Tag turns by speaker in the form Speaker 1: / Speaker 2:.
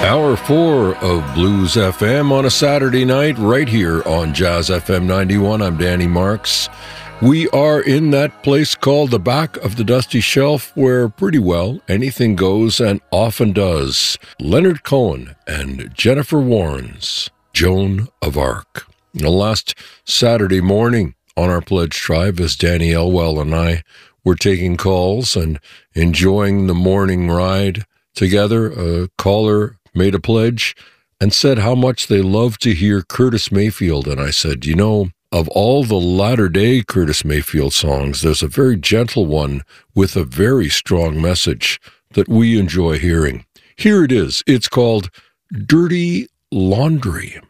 Speaker 1: Hour 4 of Blues FM on a Saturday night right here on Jazz FM 91. I'm Danny Marks. We are in that place called the back of the dusty shelf where pretty well anything goes and often does. Leonard Cohen and Jennifer Warnes, Joan of Arc. The last Saturday morning on our Pledge Tribe, as Danny Elwell and I were taking calls and enjoying the morning ride together, a caller made a pledge and said how much they love to hear Curtis Mayfield. And I said, you know, of all the latter-day Curtis Mayfield songs, there's a very gentle one with a very strong message that we enjoy hearing. Here it is. It's called Dirty Laundry.